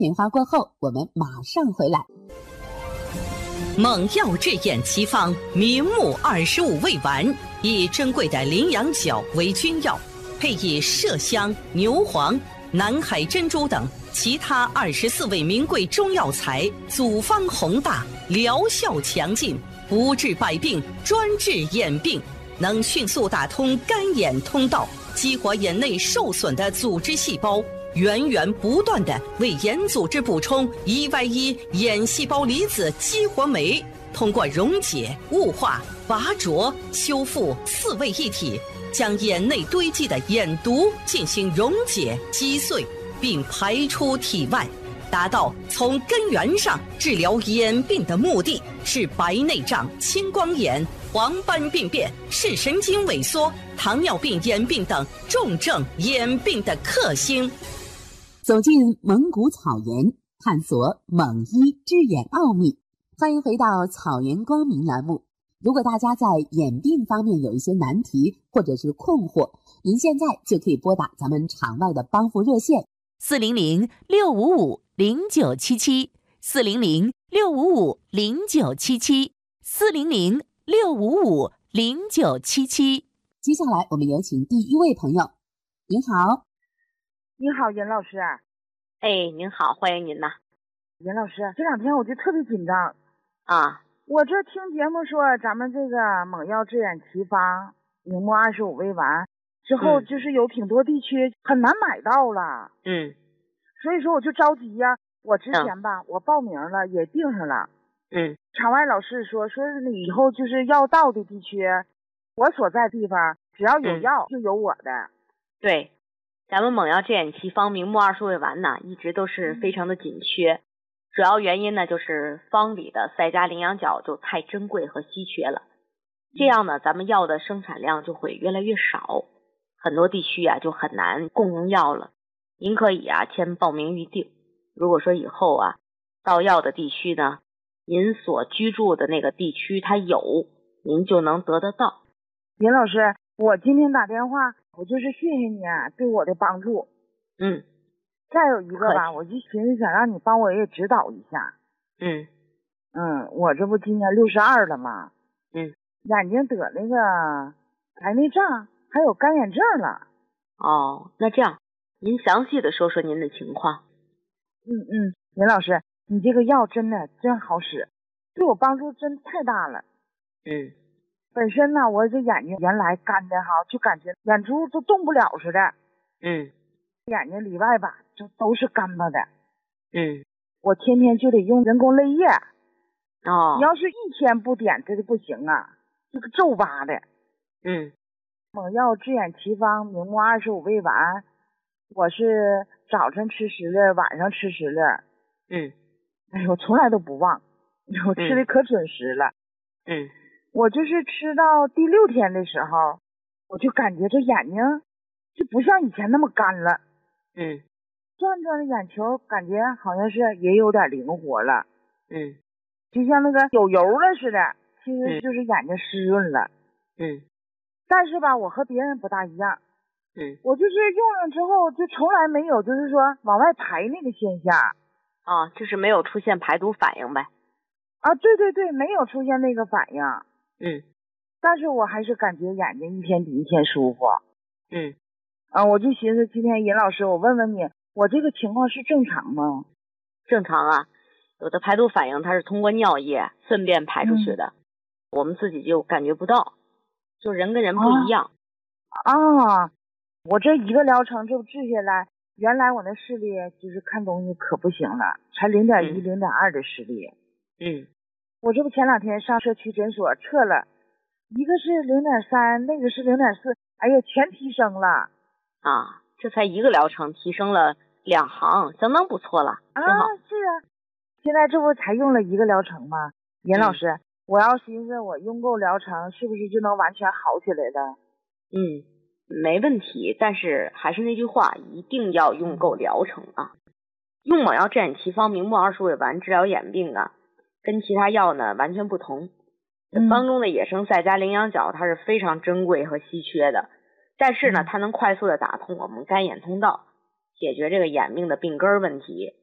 电话过后，我们马上回来。 猛药治眼奇方，明目25味丸，以珍贵的羚羊角为君药，配以麝香、牛黄、南海珍珠等其他24味名贵中药材，组方宏大，疗效强劲，不治百病，专治眼病，能迅速打通干眼通道，激活眼内受损的组织细胞，源源不断地为眼组织补充1Y1眼细胞离子激活酶，通过溶解、雾化、拔浊、修复4位一体，将眼内堆积的眼毒进行溶解击碎，并排出体外，达到从根源上治疗眼病的目的，是白内障、青光眼、黄斑病变、视神经萎缩、糖尿病眼病等重症眼病的克星。 走进蒙古草原，探索蒙医治眼奥秘。欢迎回到草原光明栏目。如果大家在眼病方面有一些难题或者是困惑，您现在就可以拨打咱们场外的帮扶热线 400-655-0977，400-655-0977。 接下来我们有请第一位朋友。您好。 你好，尹老师。 哎，您好，欢迎您呐。 尹老师，这2天我就特别紧张啊。 我这听节目说咱们这个猛药治眼奇方明目25味丸之后，就是有挺多地区很难买到了。所以说我就着急呀。我之前吧，我报名了，也订上了。场外老师说你以后就是药到的地区，我所在地方只要有药就有我的。 对。咱们猛药治眼奇方明目20味丸呢，一直都是非常的紧缺，主要原因呢就是方里的赛迦羚羊角就太珍贵和稀缺了，这样呢咱们药的生产量就会越来越少，很多地区啊就很难供应药了。您可以啊先报名预定，如果说以后啊到药的地区呢，您所居住的那个地区它有，您就能得得到。 尹老师，我今天打电话我就是谢谢你对我的帮助。再有一个吧，我就寻思想让你帮我也指导一下。我这不今年62了吗？眼睛得那个白内障还有干眼症了。 哦，那这样您详细的说说您的情况。 尹老师，你这个药真好使，对我帮助真太大了。本身呢，我这眼睛原来干的就感觉眼珠都动不了似的。眼睛里外吧，就都是干巴的。我天天就得用人工泪液。你要是一天不点，这就不行啊，这个皱巴的。猛药治眼奇方明目25味丸，我是早晨吃10粒，晚上吃10粒。哎呦，从来都不忘，我吃的可准时了。我就是吃到第6天的时候，我就感觉这眼睛就不像以前那么干了。转转的眼球感觉好像是也有点灵活了。就像那个有油了似的，其实就是眼睛湿润了。但是吧，我和别人不大一样。我就是用上之后就从来没有就是说往外排那个现象。 就是没有出现排毒反应呗。 对，没有出现那个反应。但是我还是感觉眼睛一天比一天舒服。我就寻思今天尹老师，我问问你，我这个情况是正常吗？ 正常啊，有的排毒反应它是通过尿液粪便排出去的，我们自己就感觉不到，就人跟人不一样。 我这一个疗程就治下来，原来我那视力就是看东西可不行了，才0.1、0.2的视力。我这不前2天上社区诊所测了，一个是0.3，那个是0.4，哎呀，全提升了。 这才一个疗程提升了2行，相当不错了。挺好。 是啊，现在这不才用了一个疗程吗？尹老师，我要寻思我用够疗程，是不是就能完全好起来了？ 没问题，但是还是那句话，一定要用够疗程啊。用猛药治眼奇方明目20味丸治疗眼病啊，跟其他药呢完全不同。方中的野生赛迦羚羊角它是非常珍贵和稀缺的，但是呢它能快速的打通我们干眼通道，解决这个眼病的病根问题，